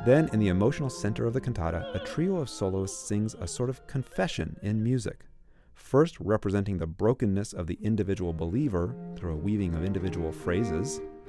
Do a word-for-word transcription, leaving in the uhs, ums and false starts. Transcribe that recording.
Then, in the emotional center of the cantata, a trio of soloists sings a sort of confession in music, first representing the brokenness of the individual believer through a weaving of individual phrases,